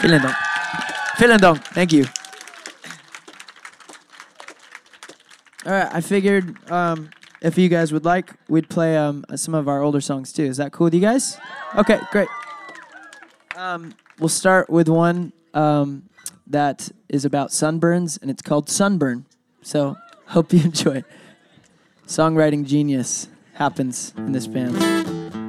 Vielen Dank. Vielen Dank. Thank you. All right, I figured if you guys would like, we'd play some of our older songs too. Is that cool with you guys? Okay, great. We'll start with one that is about sunburns, and it's called Sunburn. So, hope you enjoy. Songwriting genius happens in this band.